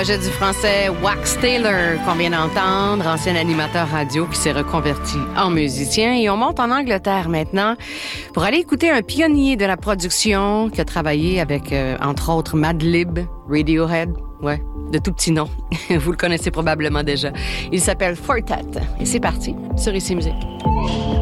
J'ai du français Wax Taylor qu'on vient d'entendre, ancien animateur radio qui s'est reconverti en musicien. Et on monte en Angleterre maintenant pour aller écouter un pionnier de la production qui a travaillé avec, entre autres, Madlib, Radiohead, ouais, de tout petits noms. Vous le connaissez probablement déjà. Il s'appelle Fortet. Et c'est parti sur Ici Musique.